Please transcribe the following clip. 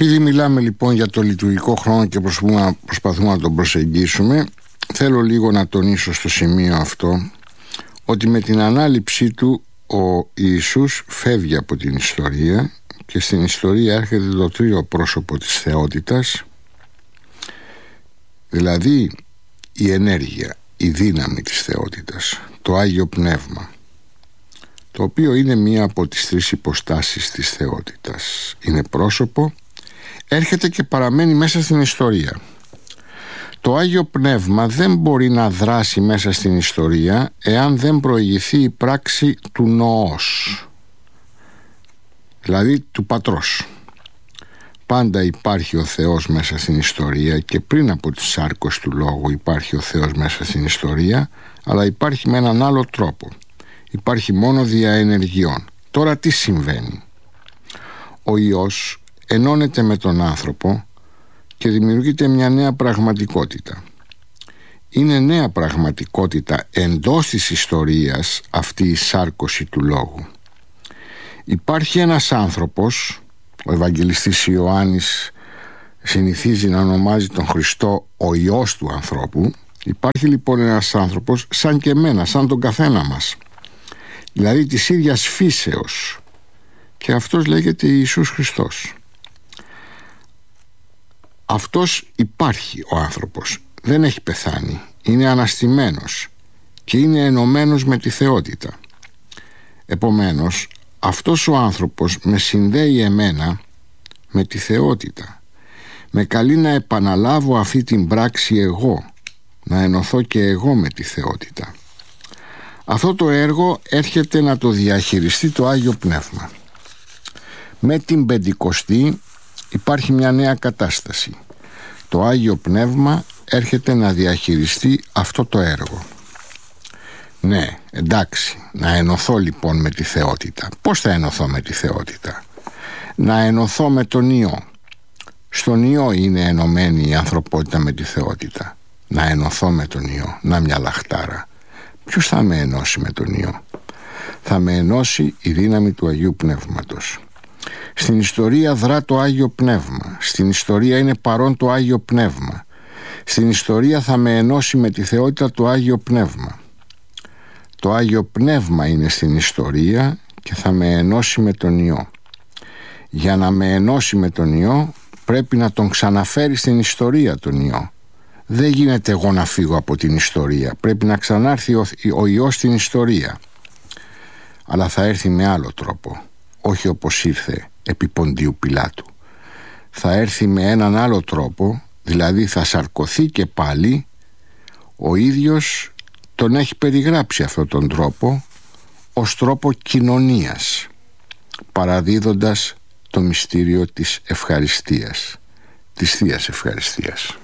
Επειδή μιλάμε λοιπόν για το λειτουργικό χρόνο και προσπαθούμε να τον προσεγγίσουμε, θέλω λίγο να τονίσω στο σημείο αυτό ότι με την ανάληψή του ο Ιησούς φεύγει από την ιστορία και στην ιστορία έρχεται το τρίο πρόσωπο της θεότητας, δηλαδή η ενέργεια, η δύναμη της θεότητας, το Άγιο Πνεύμα, το οποίο είναι μία από τις τρεις υποστάσεις της θεότητας. Είναι πρόσωπο, έρχεται και παραμένει μέσα στην ιστορία. Το Άγιο Πνεύμα δεν μπορεί να δράσει μέσα στην ιστορία εάν δεν προηγηθεί η πράξη του νοός, δηλαδή του Πατρός. Πάντα υπάρχει ο Θεός μέσα στην ιστορία και πριν από τη σάρκωση του Λόγου υπάρχει ο Θεός μέσα στην ιστορία, αλλά υπάρχει με έναν άλλο τρόπο. Υπάρχει μόνο δια ενεργειών. Τώρα τι συμβαίνει? Ο Υιός ενώνεται με τον άνθρωπο και δημιουργείται μια νέα πραγματικότητα. Είναι νέα πραγματικότητα εντός της ιστορίας αυτή η σάρκωση του Λόγου. Υπάρχει ένας άνθρωπος, ο Ευαγγελιστής Ιωάννης συνηθίζει να ονομάζει τον Χριστό ο Υιός του ανθρώπου. Υπάρχει λοιπόν ένας άνθρωπος σαν και εμένα, σαν τον καθένα μας, δηλαδή της ίδιας φύσεως, και αυτός λέγεται Ιησούς Χριστός. Αυτός υπάρχει ο άνθρωπος, δεν έχει πεθάνει, είναι αναστημένος και είναι ενωμένος με τη θεότητα. Επομένως, αυτός ο άνθρωπος με συνδέει εμένα με τη θεότητα. Με καλεί να επαναλάβω αυτή την πράξη εγώ, να ενωθώ και εγώ με τη θεότητα. Αυτό το έργο έρχεται να το διαχειριστεί το Άγιο Πνεύμα. Με την Πεντηκοστή υπάρχει μια νέα κατάσταση. Το Άγιο Πνεύμα έρχεται να διαχειριστεί αυτό το έργο. Ναι, εντάξει, να ενωθώ λοιπόν με τη θεότητα. Πώς θα ενωθώ με τη θεότητα? Να ενωθώ με τον Υιό. Στον Υιό είναι ενωμένη η ανθρωπότητα με τη θεότητα. Να ενωθώ με τον Υιό, να μια λαχτάρα. Ποιος θα με ενώσει με τον Υιό? Θα με ενώσει η δύναμη του Αγίου Πνεύματος. Στην ιστορία δρά το Άγιο Πνεύμα. Στην ιστορία είναι παρόν το Άγιο Πνεύμα. Στην ιστορία θα με ενώσει με τη θεότητα το Άγιο Πνεύμα. Το Άγιο Πνεύμα είναι στην ιστορία και θα με ενώσει με τον Υιό. Για να με ενώσει με τον Υιό πρέπει να τον ξαναφέρει στην ιστορία τον Υιό. Δεν γίνεται εγώ να φύγω από την ιστορία. Πρέπει να ξανάρθει ο Υιός στην ιστορία. Αλλά θα έρθει με άλλο τρόπο. Όχι όπως ήρθε επί Ποντίου Πιλάτου. Θα έρθει με έναν άλλο τρόπο, δηλαδή θα σαρκωθεί και πάλι. Ο ίδιος τον έχει περιγράψει αυτόν τον τρόπο ως τρόπο κοινωνίας, παραδίδοντας το μυστήριο της ευχαριστίας, της Θείας Ευχαριστίας.